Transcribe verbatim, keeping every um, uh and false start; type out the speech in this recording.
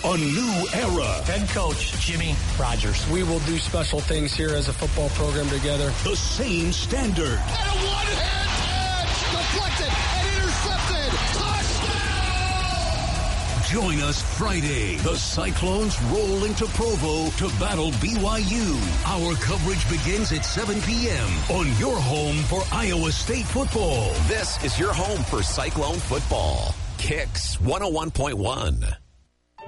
A new era. Head coach Jimmy Rogers. We will do special things here as a football program together. The same standard. And a one-hand catch. Deflected and intercepted. Touchdown! Join us Friday. The Cyclones roll into Provo to battle B Y U. Our coverage begins at seven p.m. on your home for Iowa State football. This is your home for Cyclone football. Kicks one oh one point one.